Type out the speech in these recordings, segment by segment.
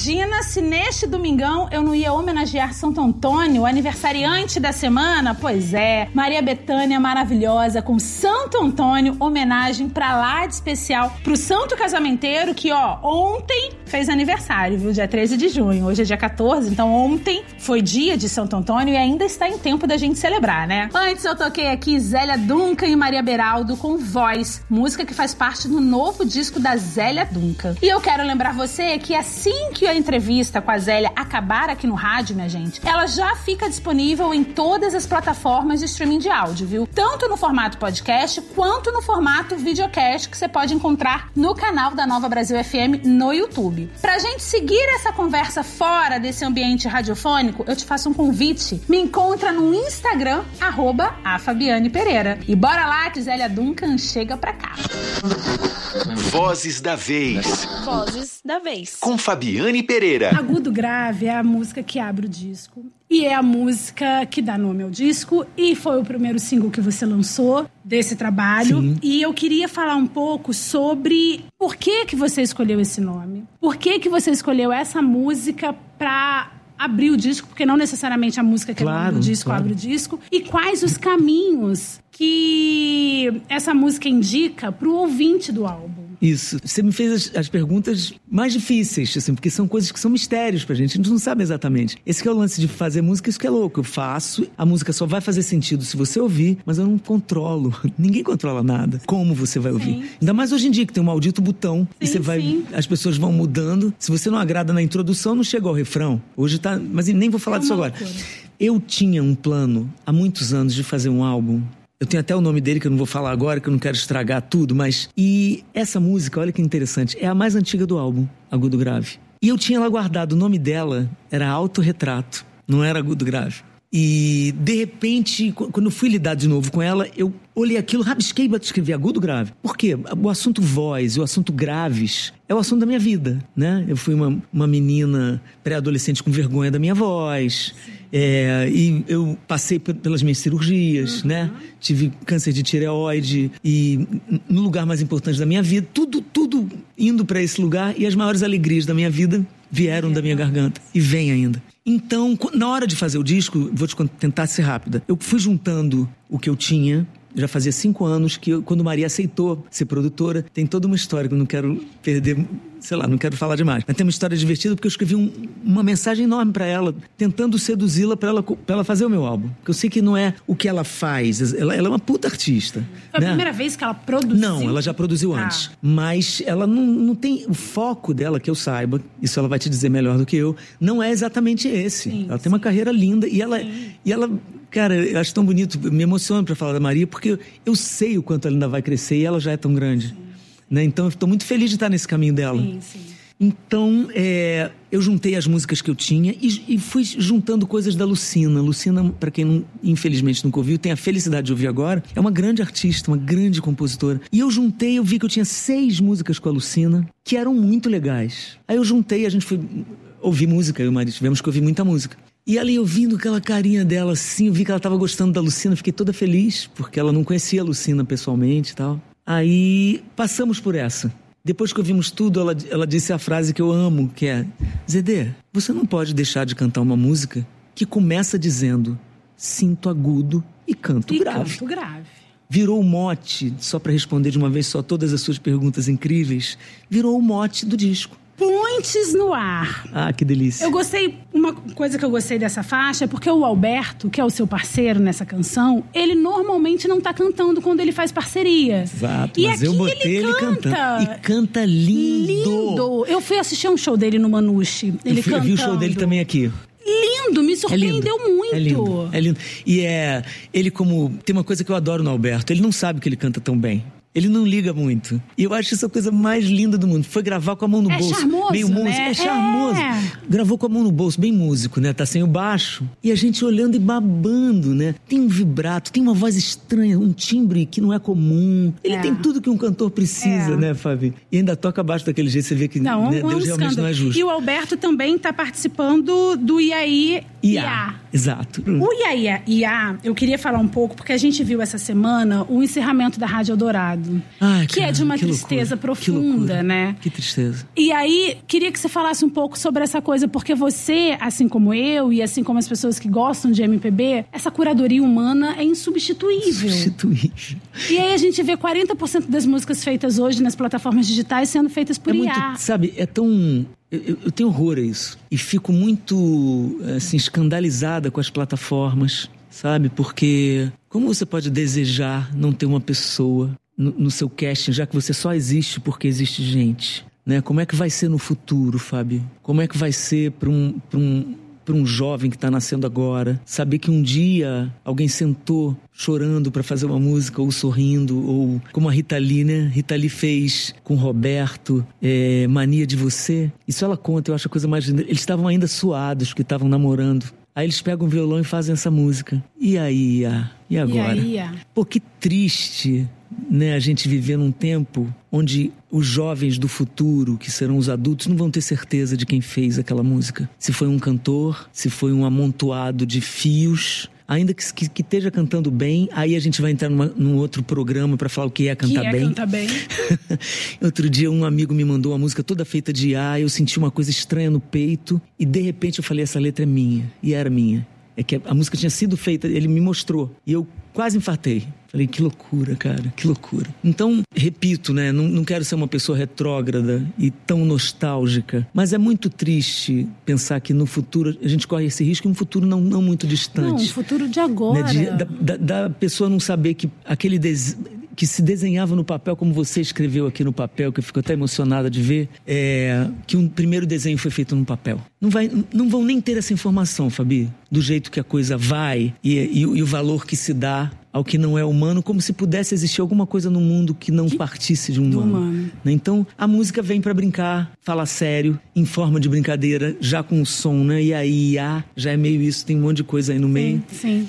Imagina se neste domingão eu não ia homenagear Santo Antônio, aniversariante da semana? Pois é, Maria Bethânia maravilhosa com Santo Antônio, homenagem pra lá de especial pro santo casamenteiro que, ontem fez aniversário, viu? Dia 13 de junho, hoje é dia 14, então ontem foi dia de Santo Antônio e ainda está em tempo da gente celebrar, né? Antes eu toquei aqui Zélia Duncan e Maria Beraldo com Voz, música que faz parte do novo disco da Zélia Duncan. E eu quero lembrar você que assim que a entrevista com a Zélia acabar aqui no rádio, minha gente, ela já fica disponível em todas as plataformas de streaming de áudio, viu? Tanto no formato podcast, quanto no formato videocast, que você pode encontrar no canal da Nova Brasil FM no YouTube. Pra gente seguir essa conversa fora desse ambiente radiofônico, eu te faço um convite. Me encontra no Instagram, @afabianepereira. E bora lá que Zélia Duncan chega pra cá. Vozes da Vez. Vozes da Vez. Com Fabiane Pereira. Agudo Grave é a música que abre o disco. E é a música que dá nome ao disco. E foi o primeiro single que você lançou desse trabalho. Sim. E eu queria falar um pouco sobre por que você escolheu esse nome. Por que você escolheu essa música pra abrir o disco, porque não necessariamente a música que é o nome do disco abre o disco. E quais os caminhos que essa música indica pro ouvinte do álbum? Isso. Você me fez as perguntas mais difíceis, assim, porque são coisas que são mistérios pra gente. A gente não sabe exatamente. Esse que é o lance de fazer música, isso que é louco. Eu faço, a música só vai fazer sentido se você ouvir, mas eu não controlo. Ninguém controla nada. Como você vai ouvir? Sim. Ainda mais hoje em dia, que tem um maldito botão. Sim, e você vai... As pessoas vão mudando. Se você não agrada na introdução, não chega ao refrão. Hoje tá... Mas nem vou falar disso agora. Eu tinha um plano, há muitos anos, de fazer um álbum. Eu tenho até o nome dele, que eu não vou falar agora, que eu não quero estragar tudo, mas... E essa música, olha que interessante, é a mais antiga do álbum, Agudo Grave. E eu tinha lá guardado, o nome dela era Autorretrato, não era Agudo Grave. E, de repente, quando eu fui lidar de novo com ela, eu olhei aquilo, rabisquei e escrevi Agudo Grave. Por quê? O assunto voz, o assunto graves, é o assunto da minha vida, né? Eu fui uma menina pré-adolescente com vergonha da minha voz... e eu passei pelas minhas cirurgias, né? Tive câncer de tireoide e no lugar mais importante da minha vida, tudo indo para esse lugar, e as maiores alegrias da minha vida vieram da minha garganta e vêm ainda. Então, na hora de fazer o disco, vou tentar ser rápida, eu fui juntando o que eu tinha. Já fazia 5 anos que quando Maria aceitou ser produtora, tem toda uma história que eu não quero perder, sei lá, não quero falar demais. Mas tem uma história divertida porque eu escrevi uma mensagem enorme pra ela, tentando seduzi-la pra ela fazer o meu álbum. Porque eu sei que não é o que ela faz, ela é uma puta artista. Foi a primeira vez que ela produziu? Não, ela já produziu antes. Mas ela não tem o foco dela, que eu saiba, isso ela vai te dizer melhor do que eu, não é exatamente esse. Sim, ela tem uma carreira linda e ela... Cara, eu acho tão bonito, me emociono pra falar da Maria, porque eu sei o quanto ela ainda vai crescer e ela já é tão grande. Né? Então, eu estou muito feliz de estar nesse caminho dela. Sim. Então, eu juntei as músicas que eu tinha e fui juntando coisas da Lucina. Lucina, para quem infelizmente nunca ouviu, tem a felicidade de ouvir agora, é uma grande artista, uma grande compositora. E eu vi que eu tinha 6 músicas com a Lucina, que eram muito legais. Aí eu juntei, a gente foi ouvir música, eu e o Maria tivemos que ouvir muita música. E ali, eu vindo aquela carinha dela assim, eu vi que ela estava gostando da Lucina, fiquei toda feliz, porque ela não conhecia a Lucina pessoalmente e tal. Aí, passamos por essa. Depois que ouvimos tudo, ela disse a frase que eu amo, que é: Zedê, você não pode deixar de cantar uma música que começa dizendo sinto agudo e canto grave. Virou o mote, só para responder de uma vez só todas as suas perguntas incríveis, virou o mote do disco. Pontes no Ar. Ah, que delícia. Uma coisa que eu gostei dessa faixa é porque o Alberto, que é o seu parceiro nessa canção, ele normalmente não tá cantando quando ele faz parceria. Exato, mas eu botei ele cantando. E canta lindo. Eu fui assistir um show dele no Manouche. Eu vi o show dele também aqui. Lindo, me surpreendeu muito. É lindo. E ele tem uma coisa que eu adoro no Alberto, ele não sabe que ele canta tão bem. Ele não liga muito. E eu acho isso a coisa mais linda do mundo. Foi gravar com a mão no bolso. Charmoso, meio músico. Né? É charmoso. Gravou com a mão no bolso, bem músico, né? Tá sem o baixo. E a gente olhando e babando, né? Tem um vibrato, tem uma voz estranha, um timbre que não é comum. Ele tem tudo que um cantor precisa, né, Fabi? E ainda toca baixo daquele jeito, você vê que Deus realmente não é justo. E o Alberto também tá participando do E aí IA. Exato. O IA, eu queria falar um pouco, porque a gente viu essa semana o encerramento da Rádio Eldorado. Ai, que é de uma tristeza profunda, né? Que tristeza. E aí, queria que você falasse um pouco sobre essa coisa, porque você, assim como eu, e assim como as pessoas que gostam de MPB, essa curadoria humana é insubstituível. E aí a gente vê 40% das músicas feitas hoje nas plataformas digitais sendo feitas por IA. Muito, sabe, é tão... Eu tenho horror a isso. E fico muito, assim, escandalizada com as plataformas, sabe? Porque como você pode desejar não ter uma pessoa no seu casting, já que você só existe porque existe gente, né? Como é que vai ser no futuro, Fábio? Como é que vai ser para um jovem que está nascendo agora, saber que um dia alguém sentou chorando para fazer uma música, ou sorrindo, ou como a Rita Lee, né? Rita Lee fez com Roberto, Mania de Você. Isso ela conta, eu acho a coisa mais linda. Eles estavam ainda suados, que estavam namorando. Aí eles pegam o violão e fazem essa música. E aí, e agora? Pô, que triste, né, a gente viver num tempo onde os jovens do futuro, que serão os adultos, não vão ter certeza de quem fez aquela música. Se foi um cantor, se foi um amontoado de fios. Ainda que esteja cantando bem, aí a gente vai entrar num outro programa para falar o que é cantar bem. Cantar bem. Outro dia um amigo me mandou uma música toda feita de IA, eu senti uma coisa estranha no peito e de repente eu falei, essa letra é minha. E era minha. É que a música tinha sido feita, ele me mostrou. E eu quase infartei. Falei, que loucura, cara, que loucura. Então, repito, né, não quero ser uma pessoa retrógrada e tão nostálgica, mas é muito triste pensar que no futuro, a gente corre esse risco em um futuro não muito distante. Não, um futuro de agora. Né, da pessoa não saber que aquele que se desenhava no papel, como você escreveu aqui no papel, que eu fico até emocionada de ver, que um primeiro desenho foi feito no papel. Não vão nem ter essa informação, Fabi, do jeito que a coisa vai e o valor que se dá ao que não é humano, como se pudesse existir alguma coisa no mundo que não partisse de um humano. Né? Então, a música vem pra brincar, fala sério, em forma de brincadeira, já com o som, né? E aí, já é meio isso, tem um monte de coisa aí no meio. Sim.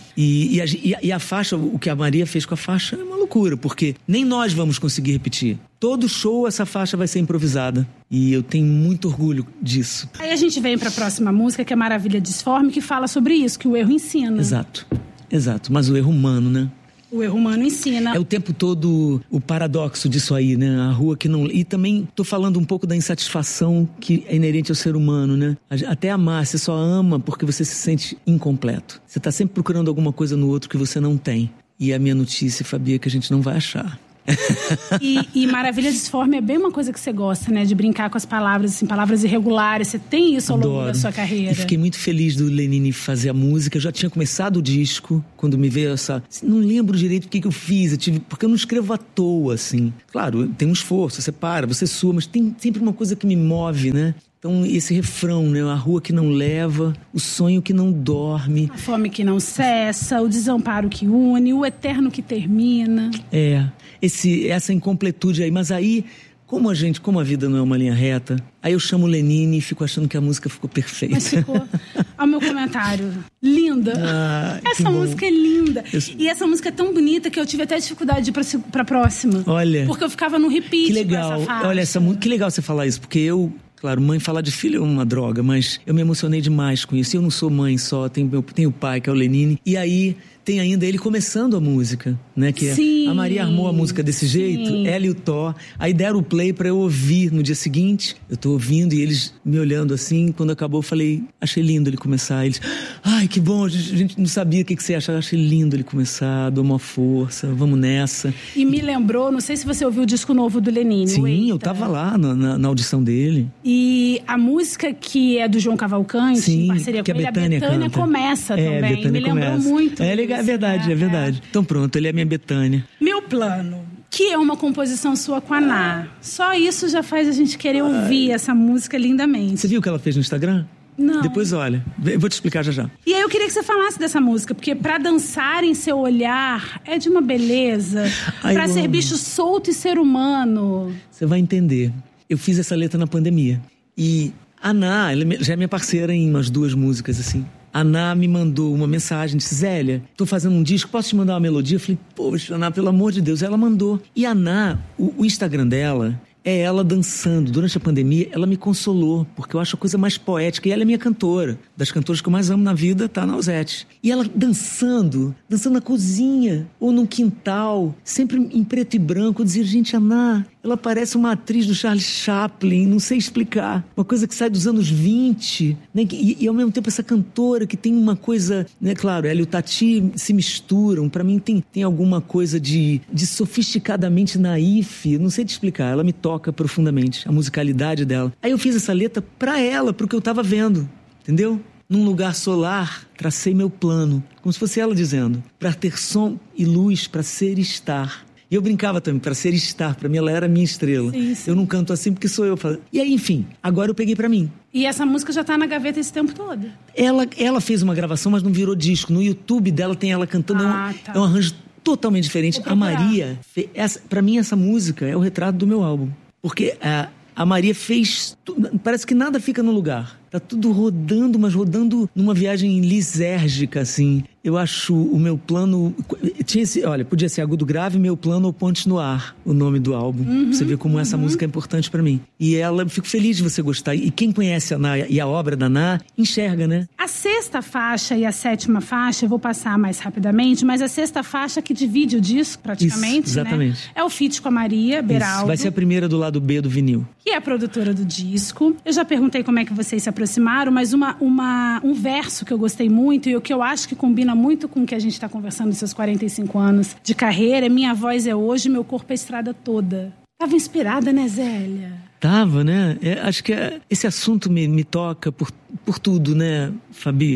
E a faixa, o que a Maria fez com a faixa é uma loucura, porque nem nós vamos conseguir repetir. Todo show essa faixa vai ser improvisada. E eu tenho muito orgulho disso. Aí a gente vem pra próxima música, que é Maravilha Disforme, que fala sobre isso, que o erro ensina. Exato, mas o erro humano, né? O erro humano ensina. É o tempo todo o paradoxo disso aí, né? A rua que não... E também tô falando um pouco da insatisfação que é inerente ao ser humano, né? Até amar, você só ama porque você se sente incompleto. Você tá sempre procurando alguma coisa no outro que você não tem. E a minha notícia, Fabi, é que a gente não vai achar. E Maravilha Disforme é bem uma coisa que você gosta, né? De brincar com as palavras, assim, palavras irregulares. Você tem isso ao longo da sua carreira. E fiquei muito feliz do Lenine fazer a música. Eu já tinha começado o disco, quando me veio essa... Não lembro direito o que eu fiz. Porque eu não escrevo à toa, assim. Claro, tem um esforço, você para, você sua, mas tem sempre uma coisa que me move, né? Então, esse refrão, né? A rua que não leva, o sonho que não dorme. A fome que não cessa, o desamparo que une, o eterno que termina. Essa incompletude aí. Mas aí, como a vida não é uma linha reta, aí eu chamo o Lenine e fico achando que a música ficou perfeita. Mas ficou. Ao meu comentário. Linda. Essa música é linda. E essa música é tão bonita que eu tive até dificuldade de ir pra próxima. Olha. Porque eu ficava no repeat. Que legal. Com essa faixa. Olha, que legal você falar isso, porque eu... Claro, mãe falar de filho é uma droga, mas eu me emocionei demais com isso. E eu não sou mãe só, tenho o pai, que é o Lenine. E aí tem ainda ele começando a música, né? Que sim, a Maria armou a música desse jeito, ela e o Thó. Aí deram o play pra eu ouvir no dia seguinte. Eu tô ouvindo e eles me olhando assim. Quando acabou, eu falei, achei lindo ele começar. Eles, ai, que bom, a gente não sabia o que você achava. Achei lindo ele começar, dou uma força, vamos nessa. E me lembrou, não sei se você ouviu o disco novo do Lenine. Sim, eu tava lá na audição dele. E a música que é do João Cavalcante, sim, em parceria com ele, a Bethânia começa também. Me lembrou muito. É legal, é verdade. Então pronto, ele é minha Bethânia. Meu Plano, que é uma composição sua com a Ná. Só isso já faz a gente querer ouvir essa música lindamente. Você viu o que ela fez no Instagram? Não. Depois olha, eu vou te explicar já. E aí eu queria que você falasse dessa música, porque pra dançar em seu olhar é de uma beleza. Pra ser bicho solto e ser humano. Você vai entender. Eu fiz essa letra na pandemia. E a Ná, ela já é minha parceira em umas 2 músicas, assim. A Ná me mandou uma mensagem, disse, Zélia, tô fazendo um disco, posso te mandar uma melodia? Eu falei, poxa, Ná, pelo amor de Deus. Ela mandou. E a Ná, o Instagram dela é ela dançando. Durante a pandemia, ela me consolou, porque eu acho a coisa mais poética. E ela é minha cantora. Das cantoras que eu mais amo na vida, tá na Nausete. E ela dançando na cozinha, ou no quintal, sempre em preto e branco. Eu dizia, gente, a Ná, ela parece uma atriz do Charles Chaplin, não sei explicar. Uma coisa que sai dos anos 20, né? E ao mesmo tempo essa cantora que tem uma coisa, né? Claro, ela e o Tati se misturam. Pra mim tem alguma coisa de sofisticadamente naif, não sei te explicar. Ela me toca profundamente, a musicalidade dela. Aí eu fiz essa letra pra ela, pro que eu tava vendo, entendeu? Num lugar solar, tracei meu plano, como se fosse ela dizendo, pra ter som e luz, pra ser e estar. E eu brincava também, pra ser e estar, pra mim ela era a minha estrela. Sim, sim. Eu não canto assim porque sou eu. E aí, enfim, agora eu peguei pra mim. E essa música já tá na gaveta esse tempo todo? Ela fez uma gravação, mas não virou disco. No YouTube dela tem ela cantando, tá. É um arranjo totalmente diferente. A Maria, pra mim essa música é o retrato do meu álbum. Porque a Maria fez... Parece que nada fica no lugar. Tá tudo rodando, mas rodando numa viagem lisérgica, assim. Eu acho o meu plano... podia ser Agudo Grave, Meu Plano ou Pontes no Ar, o nome do álbum. Você vê como essa música é importante pra mim. E ela, fico feliz de você gostar. E quem conhece a Ná e a obra da Ná, enxerga, né? A sexta faixa e a sétima faixa, eu vou passar mais rapidamente, mas a sexta faixa que divide o disco, praticamente, isso, exatamente. Né? É o feat com a Maria Beraldo. Isso, vai ser a primeira do lado B do vinil. Que é a produtora do disco. Eu já perguntei como é que vocês se aproximaram, mas um verso que eu gostei muito e o que eu acho que combina muito com o que a gente está conversando nos seus 45 anos de carreira é Minha Voz é Hoje, Meu Corpo é a Estrada Toda. Tava inspirada, né, Zélia? Tava, né? Acho que esse assunto me toca por tudo, né, Fabi?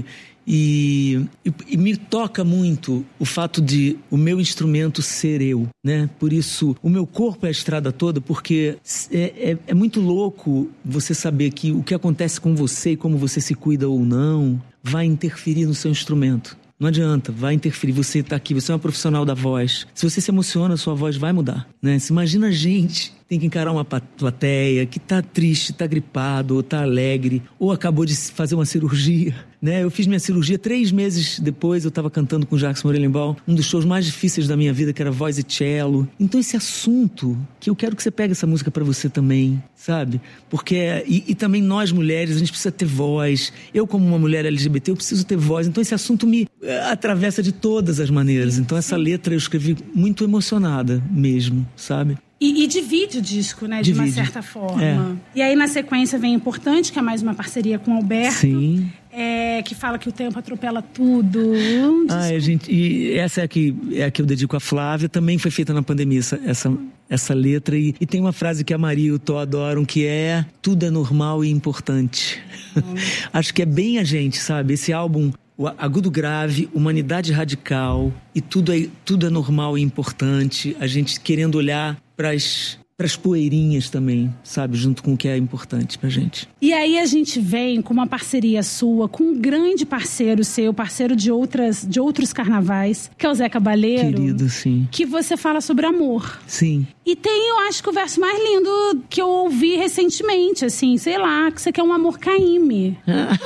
E me toca muito o fato de o meu instrumento ser eu, né? Por isso, o meu corpo é a estrada toda, porque é muito louco você saber que o que acontece com você e como você se cuida ou não vai interferir no seu instrumento. Não adianta, vai interferir. Você está aqui, você é uma profissional da voz. Se você se emociona, sua voz vai mudar, né? Se imagina a gente tem que encarar uma plateia que tá triste, tá gripado, ou tá alegre, ou acabou de fazer uma cirurgia, né? Eu fiz minha cirurgia 3 meses depois, eu tava cantando com o Jacques Morelenbaum, um dos shows mais difíceis da minha vida, que era voz e cello. Então esse assunto, que eu quero que você pegue essa música pra você também, sabe? Porque, e também nós mulheres, a gente precisa ter voz. Eu como uma mulher LGBT, eu preciso ter voz. Então esse assunto me atravessa de todas as maneiras. Então essa letra eu escrevi muito emocionada mesmo, sabe? E divide o disco, né? De uma certa forma. É. E aí, na sequência, vem Importante, que é mais uma parceria com o Alberto. Sim. Que fala que o tempo atropela tudo. Gente, e essa é a que eu dedico a Flávia. Também foi feita na pandemia, essa letra. E tem uma frase que a Maria e o Tó adoram, que é: tudo é normal e importante. Acho que é bem a gente, sabe? Esse álbum... O Agudo Grave, Humanidade Radical, e tudo é normal e importante. A gente querendo olhar para as poeirinhas também, sabe? Junto com o que é importante pra gente. E aí a gente vem com uma parceria sua, com um grande parceiro seu, parceiro de outros carnavais, que é o Zé Cabaleiro. Querido, sim. Que você fala sobre amor. Sim. E tem, eu acho que o verso mais lindo que eu ouvi recentemente, assim, sei lá, que você quer um amor caíme.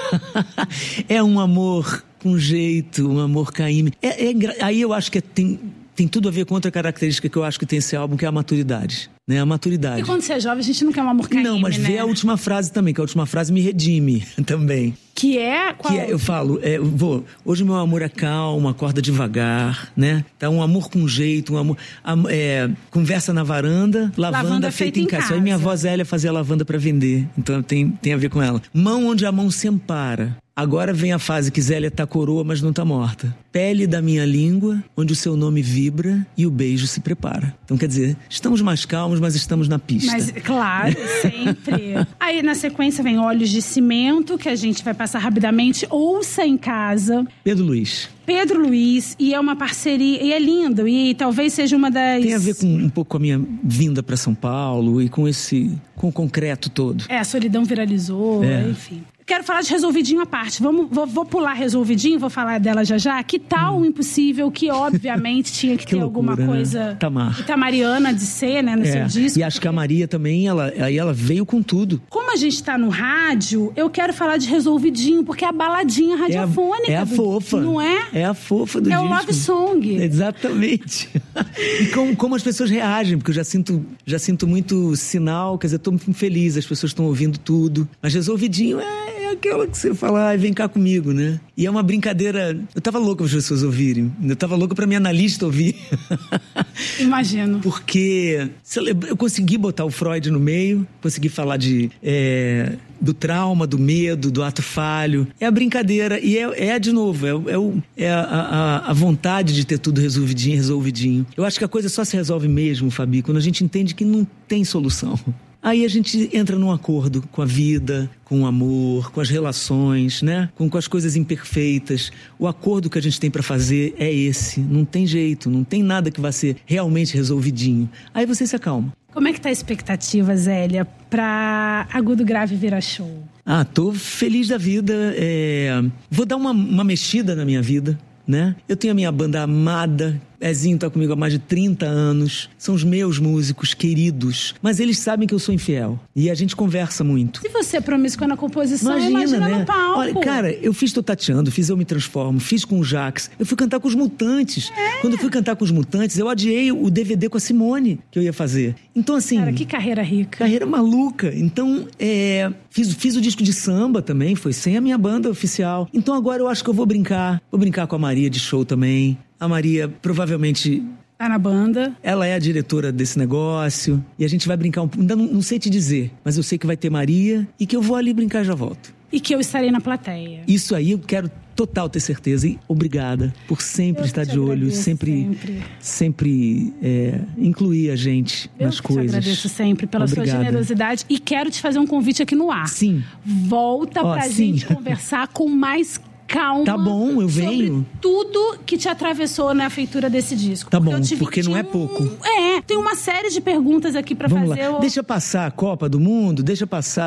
É um amor com jeito, um amor caíme. Aí eu acho que tem tudo a ver com outra característica que eu acho que tem esse álbum, que é a maturidade. Né? A maturidade. E quando você é jovem, a gente não quer um amor caíme, não, mas vê a última frase também, que a última frase me redime também. Que é? Qual? Eu falo, hoje meu amor é calmo, acorda devagar, né? Tá um amor com jeito, um amor... conversa na varanda, lavanda feita em casa. Aí minha avó Zélia fazia lavanda pra vender, então tem a ver com ela. Mão onde a mão se ampara. Agora vem a fase que Zélia tá coroa, mas não tá morta. Pele da minha língua, onde o seu nome vibra e o beijo se prepara. Então, quer dizer, estamos mais calmos, mas estamos na pista. Mas, claro, sempre. Aí, na sequência, vem Olhos de Cimento, que a gente vai passar rapidamente. Ouça em Casa. Pedro Luiz, e é uma parceria, e é lindo, e talvez seja uma das... Tem a ver com um pouco com a minha vinda para São Paulo e com o concreto todo. A solidão viralizou, enfim. Quero falar de Resolvidinho à parte. Vou pular Resolvidinho, vou falar dela já. Que tal o Impossível, que obviamente tinha que ter loucura, alguma coisa... Né? Tamar. Itamariana de ser, né, no seu disco. E acho que a Maria também, ela veio com tudo. Como a gente tá no rádio, eu quero falar de Resolvidinho, porque é a baladinha radiofônica. É a fofa. Não é? É a fofa do disco. É o love song. Exatamente. E como as pessoas reagem, porque eu já sinto muito sinal, quer dizer, eu tô muito feliz, as pessoas estão ouvindo tudo. Mas Resolvidinho é aquela que você fala, vem cá comigo, né? E é uma brincadeira... Eu tava louco para as pessoas ouvirem. Eu tava louco para minha analista ouvir. Imagino. Porque eu consegui botar o Freud no meio, consegui falar do trauma, do medo, do ato falho. É a brincadeira. E de novo, a vontade de ter tudo resolvidinho. Eu acho que a coisa só se resolve mesmo, Fabi, quando a gente entende que não tem solução. Aí a gente entra num acordo com a vida, com o amor, com as relações, né? Com as coisas imperfeitas. O acordo que a gente tem pra fazer é esse. Não tem jeito, não tem nada que vá ser realmente resolvidinho. Aí você se acalma. Como é que tá a expectativa, Zélia, pra Agudo Grave virar show? Tô feliz da vida. Vou dar uma mexida na minha vida, né? Eu tenho a minha banda amada. Ezinho tá comigo há mais de 30 anos. São os meus músicos queridos. Mas eles sabem que eu sou infiel. E a gente conversa muito. Se você é promíscua na composição, imagina né? no palco. Olha, cara, eu fiz Tô Tateando, fiz Eu Me Transformo, fiz com o Jax. Eu fui cantar com os Mutantes. Quando eu fui cantar com os Mutantes, eu adiei o DVD com a Simone que eu ia fazer. Então, assim... Cara, que carreira rica. Carreira maluca. Então, fiz o disco de samba também, foi sem a minha banda oficial. Então agora eu acho que eu vou brincar. Vou brincar com a Maria de show também. A Maria provavelmente... Tá na banda. Ela é a diretora desse negócio. E a gente vai brincar ainda não sei te dizer, mas eu sei que vai ter Maria e que eu vou ali brincar e já volto. E que eu estarei na plateia. Isso aí eu quero total ter certeza. E obrigada por sempre estar de olho, sempre incluir a gente nas coisas. Eu te agradeço sempre pela sua generosidade. E quero te fazer um convite aqui no ar. Sim. Volta pra gente conversar com mais calma. Tá bom, eu venho. Sobre tudo que te atravessou na feitura desse disco. Tá bom, porque não é pouco. Tem uma série de perguntas aqui pra Vamos fazer. Lá. Deixa passar a Copa do Mundo, deixa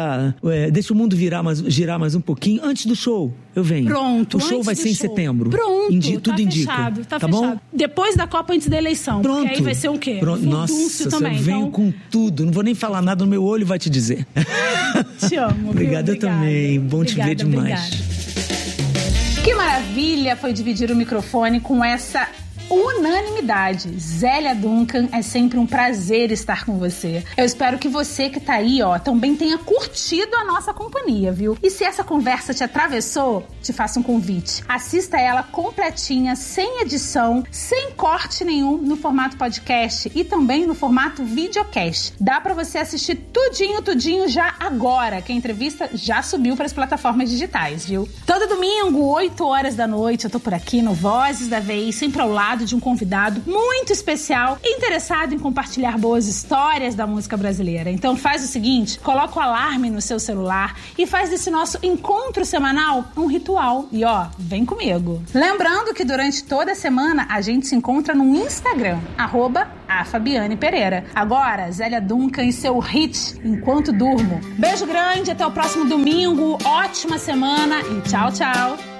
o mundo girar mais um pouquinho. Antes do show, eu venho. Pronto. O show vai ser em setembro. Pronto. Tudo indica. Tá fechado. Bom? Depois da Copa, antes da eleição. Pronto. Porque aí vai ser o quê? Pronto. Nossa, também. Eu venho com tudo. Não vou nem falar nada, no meu olho vai te dizer. Te amo. Obrigada, eu também. Bom te ver demais. Obrigada. Que maravilha foi dividir o microfone com essa unanimidade. Zélia Duncan, é sempre um prazer estar com você. Eu espero que você que tá aí, também tenha curtido a nossa companhia, viu? E se essa conversa te atravessou, te faço um convite. Assista ela completinha, sem edição, sem corte nenhum, no formato podcast e também no formato videocast. Dá pra você assistir tudinho já agora, que a entrevista já subiu para as plataformas digitais, viu? Todo domingo, 8 horas da noite, eu tô por aqui no Vozes da Vez, sempre ao lado de um convidado muito especial, interessado em compartilhar boas histórias da música brasileira. Então faz o seguinte, coloca o alarme no seu celular e faz desse nosso encontro semanal um ritual. E vem comigo. Lembrando que durante toda a semana a gente se encontra no Instagram, @FabianePereira. Agora, Zélia Duncan e seu hit Enquanto Durmo. Beijo grande, até o próximo domingo, ótima semana e tchau, tchau.